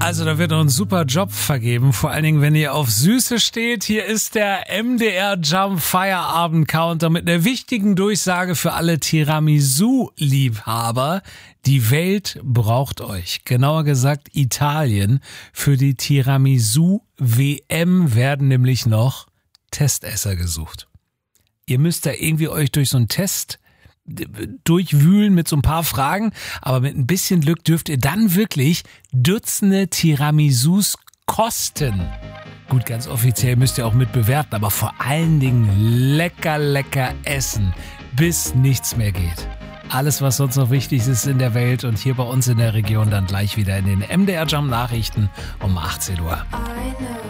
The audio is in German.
Also da wird noch ein super Job vergeben, vor allen Dingen, wenn ihr auf Süße steht. Hier ist der MDR Jump Feierabend Counter mit einer wichtigen Durchsage für alle Tiramisu-Liebhaber. Die Welt braucht euch. Genauer gesagt Italien. Für die Tiramisu-WM werden nämlich noch Testesser gesucht. Ihr müsst da irgendwie euch durch so einen Test durchwühlen mit so ein paar Fragen, aber mit ein bisschen Glück dürft ihr dann wirklich Dutzende Tiramisus kosten. Gut, ganz offiziell müsst ihr auch mit bewerten, aber vor allen Dingen lecker essen, bis nichts mehr geht. Alles, was sonst noch wichtig ist in der Welt und hier bei uns in der Region, dann gleich wieder in den MDR Jump Nachrichten um 18 Uhr.